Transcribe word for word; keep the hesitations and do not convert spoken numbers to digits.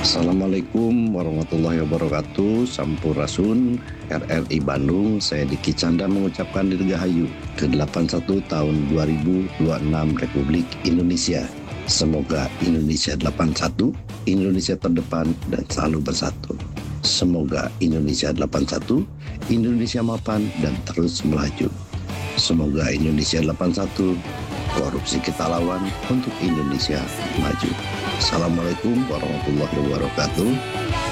Assalamualaikum warahmatullahi wabarakatuh. Sampurasun R R I Bandung. Saya Diki Canda mengucapkan dirgahayu ke delapan puluh satu tahun dua ribu dua puluh enam Republik Indonesia. Semoga Indonesia delapan puluh satu, Indonesia terdepan dan selalu bersatu. Semoga Indonesia delapan puluh satu, Indonesia mapan dan terus melaju. Semoga Indonesia delapan puluh satu, korupsi kita lawan untuk Indonesia maju. Assalamualaikum warahmatullahi wabarakatuh.